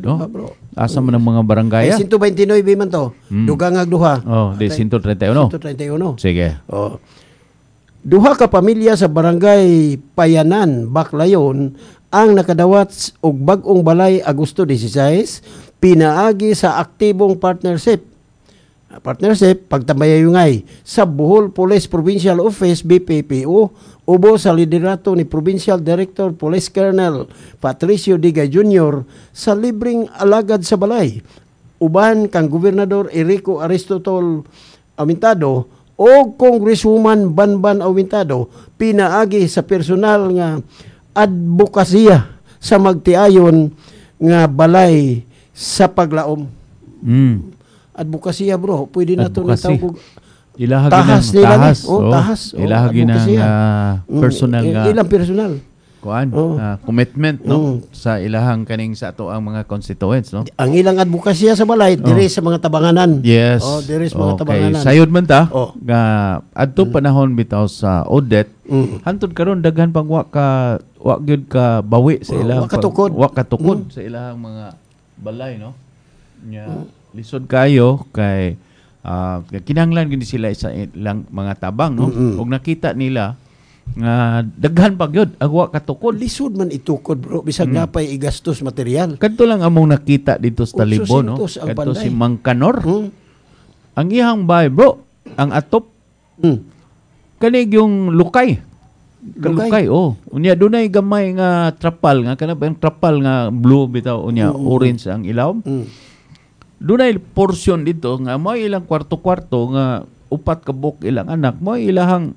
no? bro. Asa man ang mga barangay? Ay 129 man to. Dugang ag duha. Oh, di 131. 131. Sige. Oh. Duha ka pamilya sa barangay Payanan, Baclayon ang nakadawat og bag-ong balay Agosto 16 pinaagi sa aktibong partnership pagtambayayungay sa Bohol Police Provincial Office BPPO ubo sa liderato ni Provincial Director Police Colonel Patricio Diga Jr. sa libreng alagad sa balay uban kang Gobernador Enrico Aristotol Aumentado o Congresswoman Banban Aumentado pinaagi sa personal nga advokasya sa magtiayon nga balay sa paglaom. Advokasya bro, pwede na ito natawag tahas nila tahas. Tahas. Ilahagi ng personal nga. Ilang personal. Commitment no sa ilahang kaning sa ato ang mga constituents no. Ang ilang advokasya sa balay diri sa mga tabanganan. Yes. Diri sa mga tabanganan. Sayod man ta nga adto panahon bitaw sa Odette. Hantod karon daghan pang wa gyud ka bawi sa ilang wa katukod sa ilang mga balay no. Lisod kayo kay kinahanglan gid sila sa ilang mga tabang no. Ug nakita nila nga daghan pa gyud agwa katukod lisod man itukod bro bisag napay igastos material kadto lang among nakita dito sa Talibon no kadto si Mang Kanor ang iyang bahay bro ang atop kanig yung lukay unya dunay gamay nga trapal nga kana ba yung trapal nga blue bitaw unya orange ang ilawom dunay portion dito nga mo ilang kwarto-kwarto nga upat ka buk ilang anak mo ilahang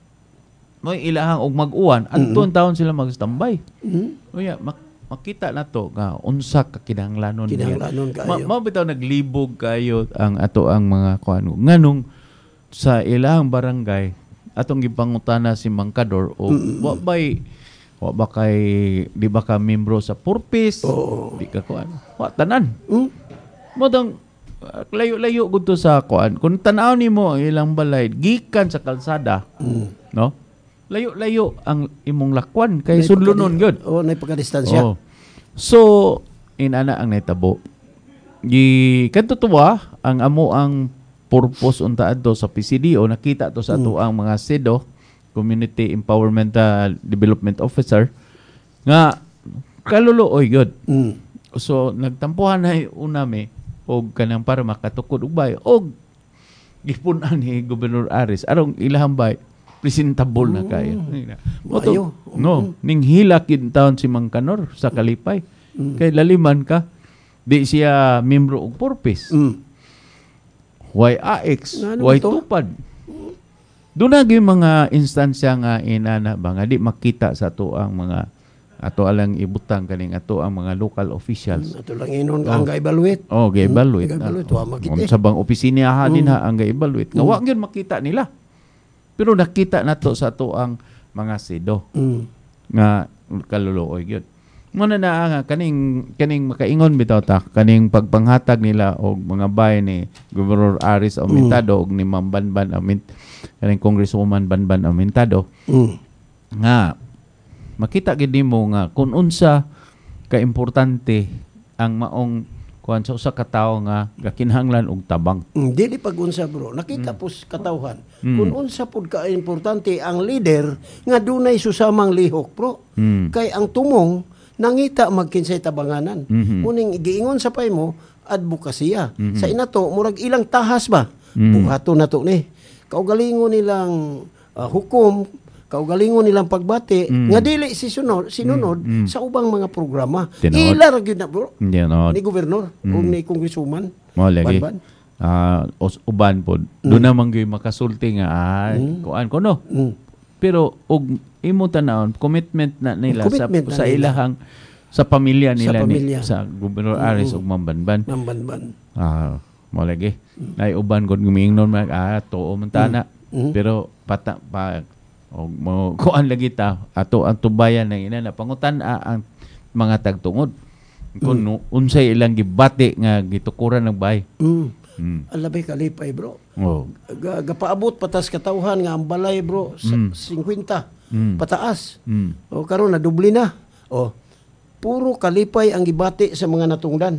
og mag-uwan adton taon sila mag-standby. Unya makita na to nga unsa ka kinahanglanon kayo. Bitaw naglibog kayo ang ato ang mga kuan nganong sa ilang barangay atong gipangutana si Mang Kador o wa ba kay di ba ka membro sa purpose di ka kuan wa tanan. Modang layo-layo gud to sa kuan kun tan-aw nimo ang ilang balay gikan sa kalsada no layo-layo ang imong lakwan kay sudlunon gyud. Nay pagka-distansya. So inana ang netabo. Kadto tuwa ang amo ang purpose unta adto sa PCDO nakita to sa ato ang mga SEDO Community Empowerment Development Officer nga kaluluoy gyud. So nagtampuhan na unami og kanang para makatukod og bay og gipunan ni Gobernador Aris arong ilahang bay presentable na kayo. Ning hilakid taon si Mang Kanor sa Kalipay. Kay laliman ka, di siya membro og purpose. Why AX? Why tupad? Doon na mga instansya nga inana ba nga di makita sa ato ang mga ato alang ibutang kaning ato ang mga local officials. Ato lang inon ang ga-evaluate. Ga-evaluate. Sa bang opisina din ang ga-evaluate. Nga wa gyud makita nila. Pero nakita nato sa ato ang mga SEDO nga kaluluoy gyud. Muna na nga kaning makaingon bitaw ta kaning pagpanghatag nila og mga bayan ni Gobernador Aris Aumentado og ni Ma'am Banban kaning Congresswoman Banban Aumentado nga makita gid nimo nga kun unsa ka importante ang maong kuan sa usa ka tawo nga gakinahanglan og tabang. Dili pag unsa bro, nakita po katawhan. Kun unsa pud ka importante ang leader nga dunay susamang lihok bro. Kay ang tumong nangita magkinsay tabanganan. Muning giingon sa pay mo advokasya. Sa inato murag ilang tahas ba? Buhaton nato ni. Kaugalingon nilang hukom, kaugalingon nilang pagbati nga dili sinunod sa ubang mga programa. Ila ra gyud na bro. Ni gobernador o ni congresswoman. Mo lagi. Uban pod. Doon naman gyud makasulti nga kuan kono. Pero og imo tanawon commitment na nila sa ilahang sa pamilya nila sa Gobernador Aris ug Ma'am Banban. Mo lagi. Nay uban gud gumiingnon tuo man tana. Pero mo kuan lagi ta ato ang tubayan ng ina na pangutan ang mga tagtungod kun unsay ilang gibati nga gitukuran ng bahay. Alabay kalipay bro. Gapaabot patas katawhan nga ang balay bro 50 pataas. O karon na dubli na. Puro kalipay ang gibati sa mga natungdan.